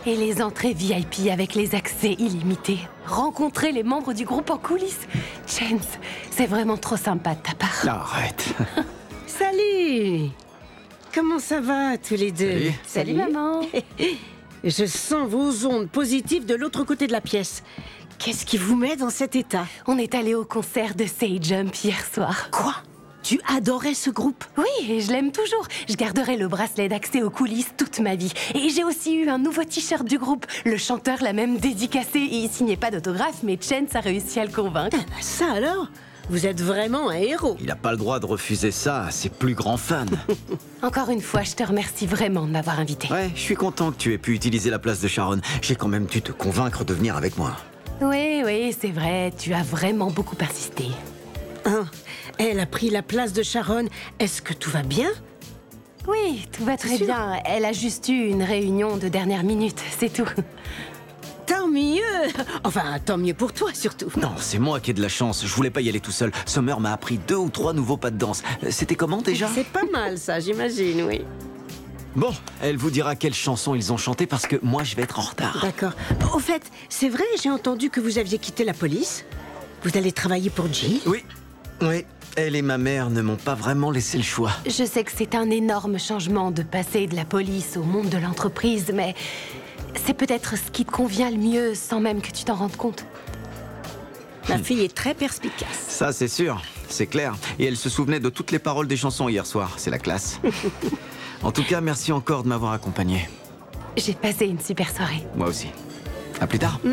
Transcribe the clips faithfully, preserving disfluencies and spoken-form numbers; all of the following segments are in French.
Et les entrées V I P avec les accès illimités. Rencontrer les membres du groupe en coulisses. Chance, c'est vraiment trop sympa de ta part. Arrête. Salut! Comment ça va, tous les deux? Salut. Salut, maman. Je sens vos ondes positives de l'autre côté de la pièce. Qu'est-ce qui vous met dans cet état? On est allé au concert de Say Jump hier soir. Quoi? Tu adorais ce groupe? Oui, et je l'aime toujours. Je garderai le bracelet d'accès aux coulisses toute ma vie. Et j'ai aussi eu un nouveau t-shirt du groupe. Le chanteur l'a même dédicacé et il signait pas d'autographe, mais Chance a réussi à le convaincre. Ah bah ça alors? Vous êtes vraiment un héros. Il n'a pas le droit de refuser ça à ses plus grands fans. Encore une fois, je te remercie vraiment de m'avoir invité. Ouais, je suis content que tu aies pu utiliser la place de Sharon. J'ai quand même dû te convaincre de venir avec moi. Oui, oui, c'est vrai. Tu as vraiment beaucoup persisté. Hein? Elle a pris la place de Sharon. Est-ce que tout va bien? Oui, tout va très Sûr. bien. Elle a juste eu une réunion de dernière minute, c'est tout. Tant mieux. Enfin, tant mieux pour toi, surtout. Non, c'est moi qui ai de la chance. Je voulais pas y aller tout seul. Summer m'a appris deux ou trois nouveaux pas de danse. Euh, C'était comment déjà? C'est pas mal, ça, j'imagine, oui. Bon, elle vous dira quelle chanson ils ont chanté parce que moi je vais être en retard. D'accord. Au fait, c'est vrai, j'ai entendu que vous aviez quitté la police. Vous allez travailler pour Jill? Oui, oui. Elle et ma mère ne m'ont pas vraiment laissé le choix. Je sais que c'est un énorme changement de passer de la police au monde de l'entreprise, mais c'est peut-être ce qui te convient le mieux sans même que tu t'en rendes compte. Ma fille est très perspicace. Ça, c'est sûr, c'est clair. Et elle se souvenait de toutes les paroles des chansons hier soir. C'est la classe. En tout cas, merci encore de m'avoir accompagné. J'ai passé une super soirée. Moi aussi. À plus tard.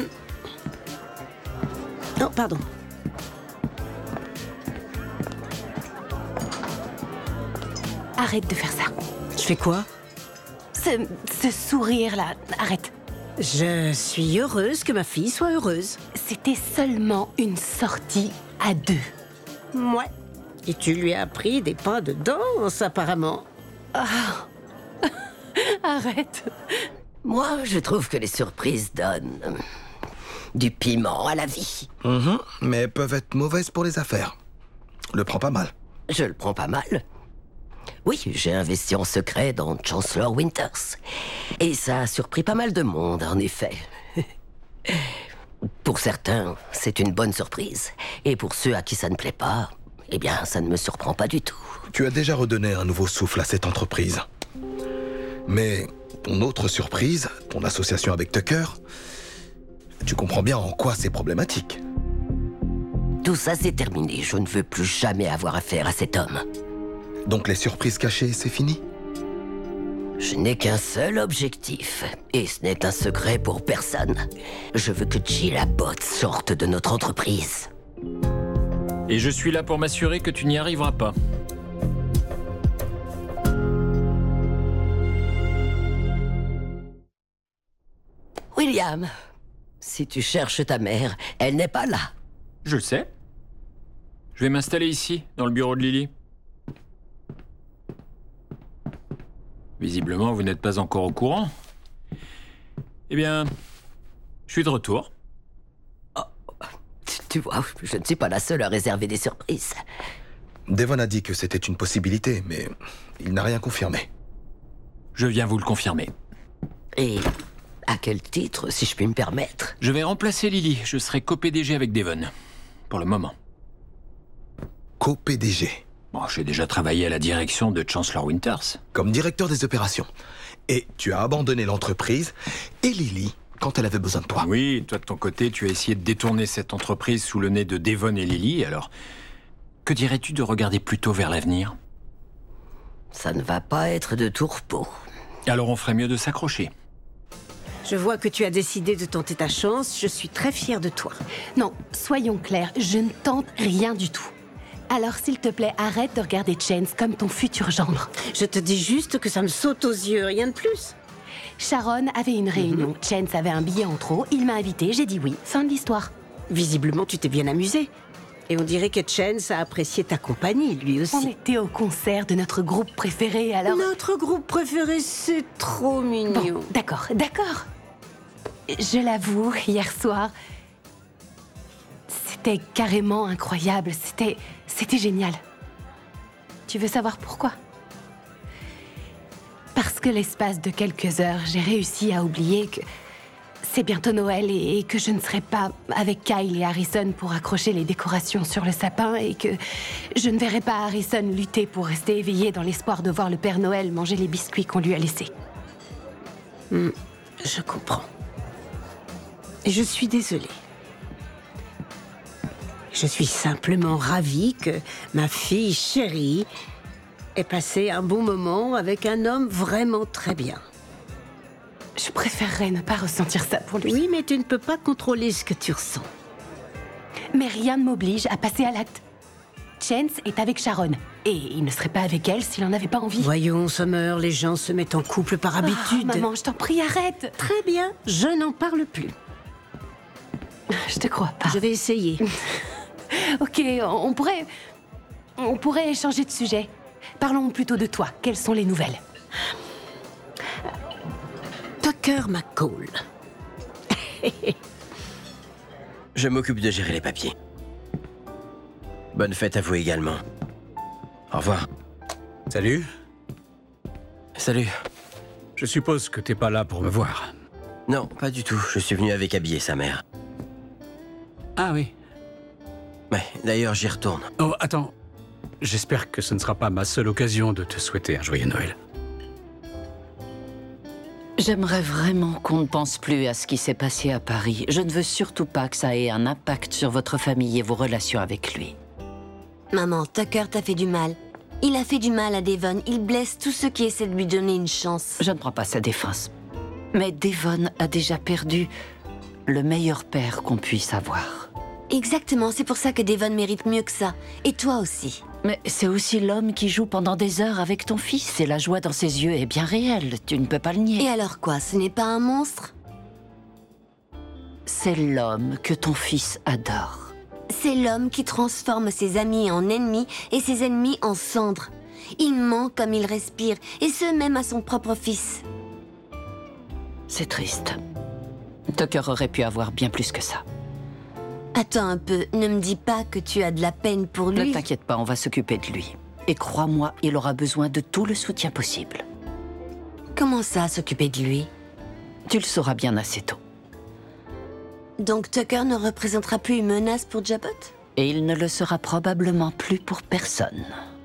Oh, pardon. Arrête de faire ça. Je fais quoi? Ce, ce sourire-là, arrête. Je suis heureuse que ma fille soit heureuse. C'était seulement une sortie à deux. Ouais. Et tu lui as appris des pas de danse, apparemment. Arrête. Moi, je trouve que les surprises donnent euh, du piment à la vie. Mhm, mais peuvent être mauvaises pour les affaires. Le prends pas mal. Je le prends pas mal. Oui, j'ai investi en secret dans Chancellor Winters. Et ça a surpris pas mal de monde, en effet. Pour certains, c'est une bonne surprise. Et pour ceux à qui ça ne plaît pas, eh bien, ça ne me surprend pas du tout. Tu as déjà redonné un nouveau souffle à cette entreprise. Mais ton autre surprise, ton association avec Tucker, tu comprends bien en quoi c'est problématique. Tout ça, c'est terminé. Je ne veux plus jamais avoir affaire à cet homme. Donc les surprises cachées, c'est fini? Je n'ai qu'un seul objectif, et ce n'est un secret pour personne. Je veux que Jill Abbott sorte de notre entreprise. Et je suis là pour m'assurer que tu n'y arriveras pas. William, si tu cherches ta mère, elle n'est pas là. Je le sais. Je vais m'installer ici, dans le bureau de Lily. Visiblement, vous n'êtes pas encore au courant. Eh bien, je suis de retour. Tu, tu vois, je ne suis pas la seule à réserver des surprises. Devon a dit que c'était une possibilité, mais il n'a rien confirmé. Je viens vous le confirmer. Et à quel titre, si je puis me permettre? Je vais remplacer Lily. Je serai co-P D G avec Devon. Pour le moment. Co-P D G. Bon, j'ai déjà travaillé à la direction de Chancellor Winters. Comme directeur des opérations. Et tu as abandonné l'entreprise et Lily quand elle avait besoin de toi. Oui, toi de ton côté, tu as essayé de détourner cette entreprise sous le nez de Devon et Lily, alors que dirais-tu de regarder plutôt vers l'avenir? Ça ne va pas être de tout repos. Alors on ferait mieux de s'accrocher. Je vois que tu as décidé de tenter ta chance. Je suis très fière de toi. Non, soyons clairs, je ne tente rien du tout. Alors s'il te plaît, arrête de regarder Chance comme ton futur gendre. Je te dis juste que ça me saute aux yeux, rien de plus. Sharon avait une réunion, Chance avait un billet en trop, il m'a invité, j'ai dit oui. Fin de l'histoire. Visiblement, tu t'es bien amusé. Et on dirait que Chance a apprécié ta compagnie, lui On aussi. était au concert de notre groupe préféré, alors... Notre groupe préféré, c'est trop mignon. Bon, d'accord, d'accord. Je l'avoue, hier soir, c'était carrément incroyable, c'était... c'était génial. Tu veux savoir pourquoi? Parce Lorsque l'espace de quelques heures, j'ai réussi à oublier que c'est bientôt Noël et, et que je ne serai pas avec Kyle et Harrison pour accrocher les décorations sur le sapin et que je ne verrai pas Harrison lutter pour rester éveillé dans l'espoir de voir le Père Noël manger les biscuits qu'on lui a laissés. Hmm, je comprends. Je suis désolée. Je suis simplement ravie que ma fille chérie ait passé un bon moment avec un homme vraiment très bien. Je préférerais ne pas ressentir ça pour lui. Oui, mais tu ne peux pas contrôler ce que tu ressens. Mais rien ne m'oblige à passer à l'acte. Chance est avec Sharon. Et il ne serait pas avec elle s'il n'en avait pas envie. Voyons, Summer, les gens se mettent en couple par habitude. Oh, maman, je t'en prie, arrête. Très bien, je n'en parle plus. Je te crois pas. Je vais essayer. Ok, on pourrait... On pourrait changer de sujet. Parlons plutôt de toi. Quelles sont les nouvelles? Tucker McCall. Je m'occupe de gérer les papiers. Bonne fête à vous également. Au revoir. Salut. Salut. Je suppose que t'es pas là pour me voir. Non, pas du tout. Je suis venu avec Abby et sa mère. Ah oui. Ouais, d'ailleurs, j'y retourne. Oh, attends. J'espère que ce ne sera pas ma seule occasion de te souhaiter un joyeux Noël. J'aimerais vraiment qu'on ne pense plus à ce qui s'est passé à Paris. Je ne veux surtout pas que ça ait un impact sur votre famille et vos relations avec lui. Maman, Tucker t'a fait du mal. Il a fait du mal à Devon. Il blesse tous ceux qui essaient de lui donner une chance. Je ne prends pas sa défense. Mais Devon a déjà perdu le meilleur père qu'on puisse avoir. Exactement, c'est pour ça que Devon mérite mieux que ça. Et toi aussi. Mais c'est aussi l'homme qui joue pendant des heures avec ton fils. Et la joie dans ses yeux est bien réelle. Tu ne peux pas le nier. Et alors quoi, ce n'est pas un monstre? C'est l'homme que ton fils adore. C'est l'homme qui transforme ses amis en ennemis et ses ennemis en cendres. Il ment comme il respire, et ce même à son propre fils. C'est triste. Tucker aurait pu avoir bien plus que ça. Attends un peu, ne me dis pas que tu as de la peine pour lui. Ne t'inquiète pas, on va s'occuper de lui. Et crois-moi, il aura besoin de tout le soutien possible. Comment ça, s'occuper de lui? Tu le sauras bien assez tôt. Donc Tucker ne représentera plus une menace pour Jabot? Et il ne le sera probablement plus pour personne.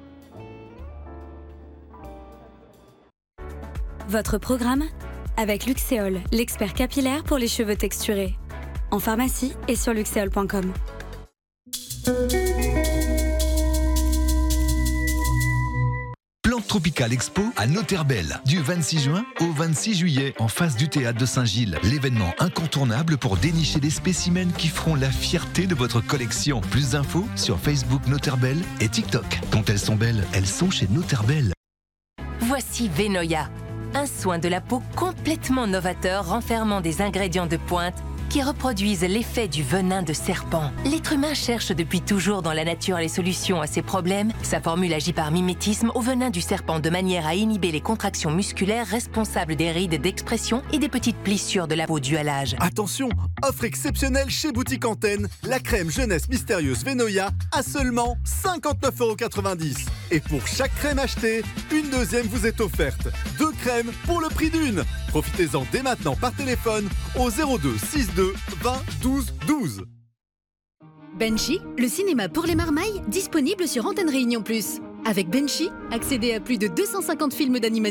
Votre programme avec Luxéol, l'expert capillaire pour les cheveux texturés. En pharmacie et sur luxéol point com. Plante Tropicale Expo à Noterbel, du vingt-six juin au vingt-six juillet, en face du théâtre de Saint-Gilles. L'événement incontournable pour dénicher des spécimens qui feront la fierté de votre collection. Plus d'infos sur Facebook Noterbel et TikTok. Quand elles sont belles, elles sont chez Noterbel. Voici Venoya, un soin de la peau complètement novateur renfermant des ingrédients de pointe qui reproduisent l'effet du venin de serpent. L'être humain cherche depuis toujours dans la nature les solutions à ses problèmes. Sa formule agit par mimétisme au venin du serpent de manière à inhiber les contractions musculaires responsables des rides d'expression et des petites plissures de la peau dues à l'âge. Attention, offre exceptionnelle chez Boutique Antenne, la crème jeunesse mystérieuse Venoya à seulement cinquante-neuf euros quatre-vingt-dix. Et pour chaque crème achetée, une deuxième vous est offerte. Deux crèmes pour le prix d'une. Profitez-en dès maintenant par téléphone au zéro deux soixante-deux vingt douze douze. Benchy, le cinéma pour les marmailles, disponible sur Antenne Réunion Plus. Avec Benchy, accédez à plus de deux cent cinquante films d'animation